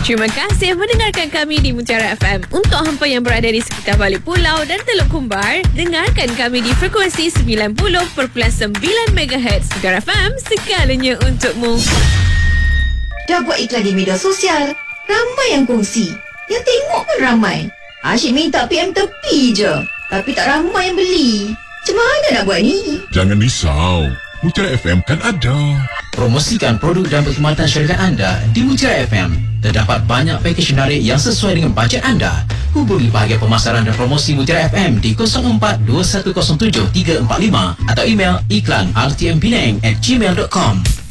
Terima kasih mendengarkan kami di Mutiara FM. Untuk hampa yang berada di sekitar Balik Pulau dan Teluk Kumbar, dengarkan kami di frekuensi 90.9 MHz. Mutiara FM, segalanya untukmu. Dah buat iklan di media sosial, ramai yang kongsi. Yang tengok pun ramai. Asyik minta PM tepi je, tapi tak ramai yang beli. Macam mana nak buat ni? Jangan risau, Mutiara FM kan ada. Promosikan produk dan perkhidmatan syarikat anda di Mutiara FM. Terdapat banyak pakej menarik yang sesuai dengan bajet anda. Hubungi bahagian pemasaran dan promosi Mutiara FM di 042107 345 atau email iklan rtmpenang@gmail.com.